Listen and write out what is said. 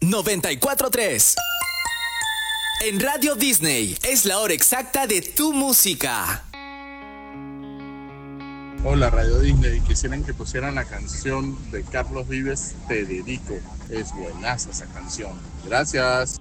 94.3. En Radio Disney es la hora exacta de tu música. Hola Radio Disney, quisieran que pusieran la canción de Carlos Vives, Te Dedico. Es buenaza esa canción. Gracias.